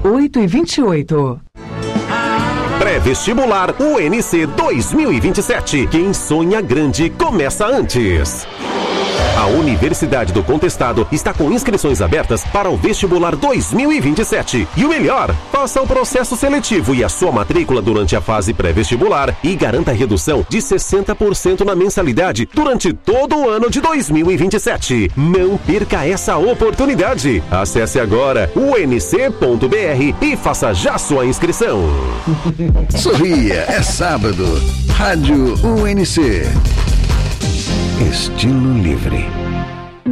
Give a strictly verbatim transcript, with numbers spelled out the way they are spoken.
oito e vinte e oito. Pré-vestibular U N C dois mil e vinte e sete. Quem sonha grande começa antes. A Universidade do Contestado está com inscrições abertas para o vestibular dois mil e vinte e sete. E o melhor, faça o processo seletivo e a sua matrícula durante a fase pré-vestibular e garanta redução de sessenta por cento na mensalidade durante todo o ano de dois mil e vinte e sete. Não perca essa oportunidade. Acesse agora u n c ponto b r e faça já sua inscrição. Sorria, é sábado. Rádio U N C. Estilo livre.